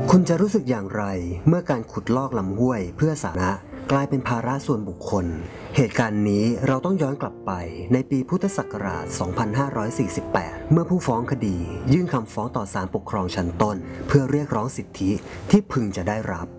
คุณจะรู้สึกอย่างไรเมื่อการขุดลอกลำห้วยเพื่อสาธารณะกลายเป็นภาระส่วนบุคคลเหตุการณ์นี้เราต้องย้อนกลับไปในปีพุทธศักราช 2548 เมื่อผู้ฟ้องคดียื่นคำฟ้องต่อศาลปกครองชั้นต้นเพื่อเรียกร้องสิทธิที่พึงจะได้รับ